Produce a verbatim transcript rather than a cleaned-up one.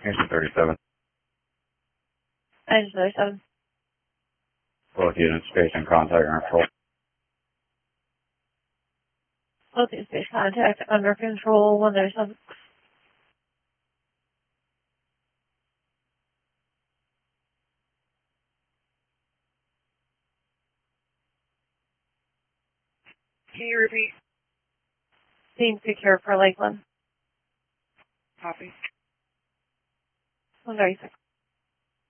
Engine thirty-seven. Engine thirty-seven. Both units, space and contact under control. Both units, space contact under control, one thirty-seven. Can you repeat? Scene secure for Lakeland. Copy. one thirty-six.